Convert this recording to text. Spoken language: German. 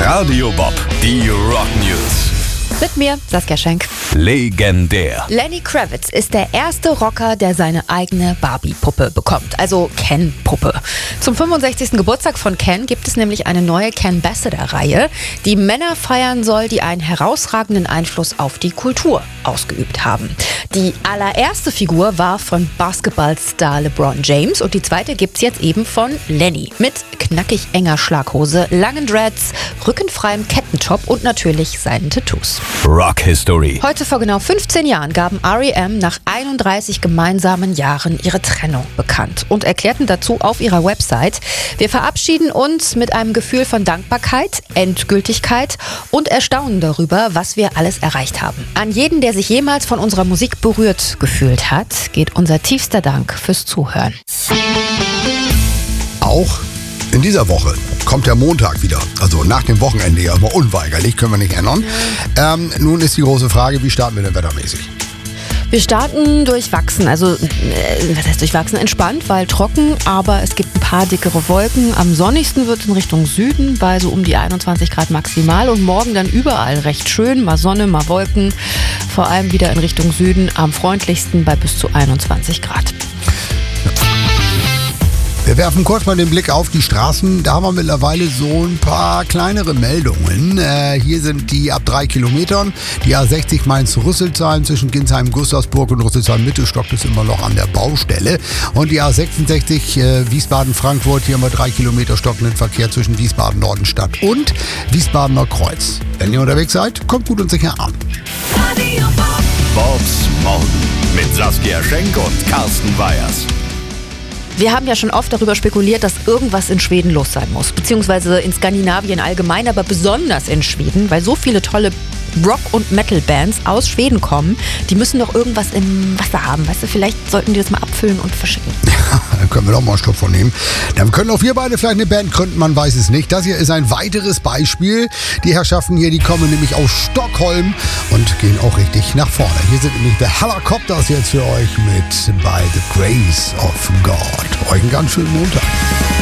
Radio Bob, die Rock News. Mit mir, Saskia Schenk. Legendär. Lenny Kravitz ist der erste Rocker, der seine eigene Barbie-Puppe bekommt, also Ken-Puppe. Zum 65. Geburtstag von Ken gibt es nämlich eine neue Ken-Ambassador-Reihe, die Männer feiern soll, die einen herausragenden Einfluss auf die Kultur ausgeübt haben. Die allererste Figur war von Basketballstar LeBron James und die zweite gibt's jetzt eben von Lenny. Mit knackig enger Schlaghose, langen Dreads, rückenfreiem Kettentop und natürlich seinen Tattoos. Rock History. Heute vor genau 15 Jahren gaben R.E.M. nach 31 gemeinsamen Jahren ihre Trennung bekannt und erklärten dazu auf ihrer Website: Wir verabschieden uns mit einem Gefühl von Dankbarkeit, Endgültigkeit und Erstaunen darüber, was wir alles erreicht haben. An jeden, der sich jemals von unserer Musik berührt gefühlt hat, geht unser tiefster Dank fürs Zuhören. Auch in dieser Woche kommt der Montag wieder. Also nach dem Wochenende ja immer unweigerlich, können wir nicht ändern. Nun ist die große Frage, wie starten wir denn wettermäßig? Wir starten durchwachsen, also was heißt durchwachsen? Entspannt, weil trocken, aber es gibt ein paar dickere Wolken. Am sonnigsten wird es in Richtung Süden bei so um die 21 Grad maximal und morgen dann überall recht schön, mal Sonne, mal Wolken, vor allem wieder in Richtung Süden, am freundlichsten bei bis zu 21 Grad. Wir werfen kurz mal den Blick auf die Straßen. Da haben wir mittlerweile so ein paar kleinere Meldungen. Hier sind die ab 3 Kilometern. Die A60 Mainz-Rüsselsheim zwischen Ginsheim, Gustavsburg und Rüsselsheim-Mitte stockt es immer noch an der Baustelle. Und die A66 Wiesbaden-Frankfurt, hier haben wir 3 Kilometer stockenden Verkehr zwischen Wiesbaden-Nordenstadt und Wiesbadener Kreuz. Wenn ihr unterwegs seid, kommt gut und sicher an. Bobs Morgen mit Saskia Schenk und Carsten Weyers. Wir haben ja schon oft darüber spekuliert, dass irgendwas in Schweden los sein muss, beziehungsweise in Skandinavien allgemein, aber besonders in Schweden, weil so viele tolle Rock- und Metal-Bands aus Schweden kommen, die müssen doch irgendwas im Wasser haben, weißt du, vielleicht sollten die das mal abfüllen und verschicken. Dann können wir doch mal einen Schluck von nehmen. Dann können auch wir beide vielleicht eine Band gründen, man weiß es nicht. Das hier ist ein weiteres Beispiel. Die Herrschaften hier, die kommen nämlich aus Stockholm und gehen auch richtig nach vorne. Hier sind nämlich The Helicopters jetzt für euch mit By the Grace of God. Euch einen ganz schönen Montag.